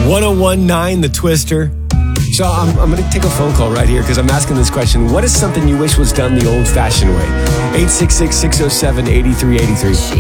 1019 The Twister. So I'm going to take a phone call right here because I'm asking this question. What is something you wish was done the old-fashioned way? 866-607-8383.